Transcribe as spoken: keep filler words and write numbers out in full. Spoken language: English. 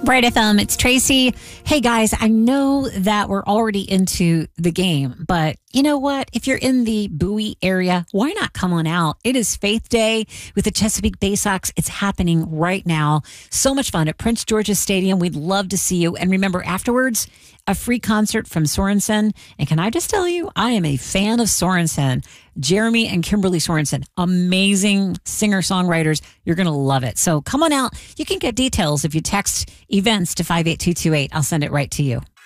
Bright F M, it's Tracy. Hey guys, I know that we're already into the game, but you know what? If you're in the Bowie area, why not come on out? It is Faith Day with the Chesapeake Bay Sox. It's happening right now. So much fun at Prince George's Stadium. We'd love to see you. And remember, afterwards, a free concert from Sorensen. And can I just tell you, I am a fan of Sorensen. Jeremy and Kimberly Sorensen, amazing singer-songwriters. You're going to love it. So come on out. You can get details if you text events to five eight two two eight. I'll send it right to you.